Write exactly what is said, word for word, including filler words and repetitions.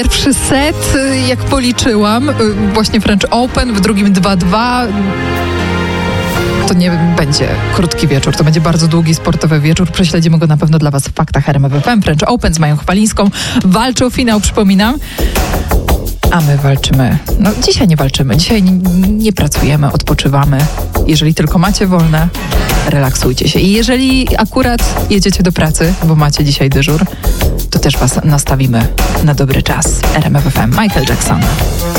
Pierwszy set, jak policzyłam, właśnie French Open, w drugim dwa dwa. To nie będzie krótki wieczór, to będzie bardzo długi sportowy wieczór. Prześledzimy go na pewno dla Was w faktach R M F F M. French Open z Mają Chwalińską walczy o finał, przypominam. A my walczymy. No dzisiaj nie walczymy, dzisiaj nie, nie pracujemy, odpoczywamy. Jeżeli tylko macie wolne, relaksujcie się. I jeżeli akurat jedziecie do pracy, bo macie dzisiaj dyżur, to też Was nastawimy na dobry czas. R M F F M, Michael Jackson.